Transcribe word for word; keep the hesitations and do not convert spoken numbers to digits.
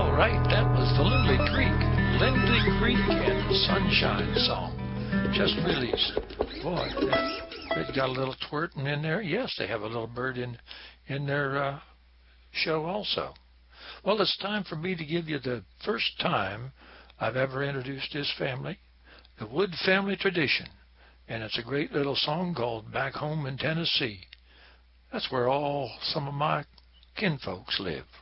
All right, that was the Lindley Creek, Lindley Creek and Sunshine song, just released. Boy, they got a little twerting in there. Yes, they have a little bird in in their uh, show also. Well, it's time for me to give you the first time I've ever introduced this family, the Wood Family Tradition, and it's a great little song called Back Home in Tennessee. That's where all some of my kinfolks live.